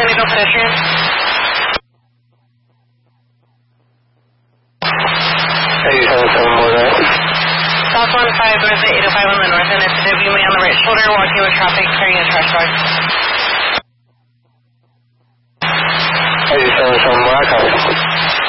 San Diego pedestrian. South 15 north at 805 on the north end. It's a WMA on the right shoulder, walking with traffic, carrying a trash bag.